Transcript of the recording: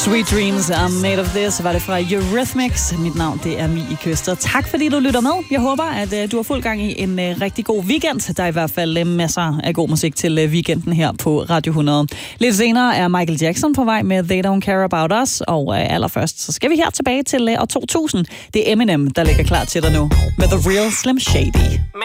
Sweet Dreams are made of this, var det fra Eurythmics. Mit navn, det er Mie Køster. Tak fordi du lytter med. Jeg håber, at du har fuld gang i en rigtig god weekend. Der er i hvert fald masser af god musik til weekenden her på Radio 100. Lidt senere er Michael Jackson på vej med They Don't Care About Us. Og allerførst, så skal vi her tilbage til år 2000. Det er Eminem, der ligger klar til dig nu med The Real Slim Shady.